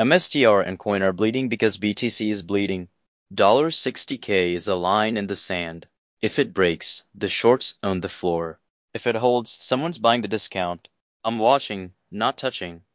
MSTR and Coin are bleeding because BTC is bleeding. $60K is a line in the sand. If it breaks, the shorts own the floor. If it holds, someone's buying the discount. I'm watching, not touching.